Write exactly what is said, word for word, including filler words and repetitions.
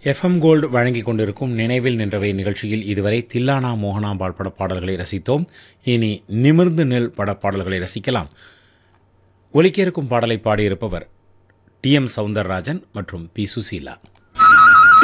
FM gold வழங்கிக் கொண்டிருக்கும் நினைவில் நின்றவை நிகழ்ச்சியில் இதுவரை தில்லானா மோகனாம்பாள் பட பாடல்களை ரசித்தோம். இனி நிமிர்ந்து நெல் பட பாடல்களை ரசிக்கலாம். ஒலிக்க இருக்கும் பாடலை பாடியிருப்பவர் டி எம் சவுந்தரராஜன் மற்றும் பி சுசீலா.